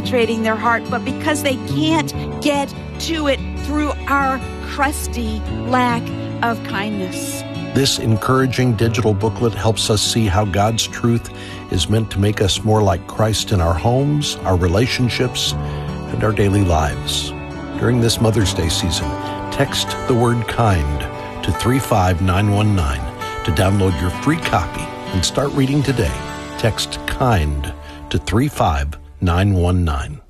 penetrating their heart, but because they can't get to it through our crusty lack of kindness. This encouraging digital booklet helps us see how God's truth is meant to make us more like Christ in our homes, our relationships, and our daily lives. During this Mother's Day season, text the word kind to 35919 to download your free copy and start reading today. Text KIND to 35919.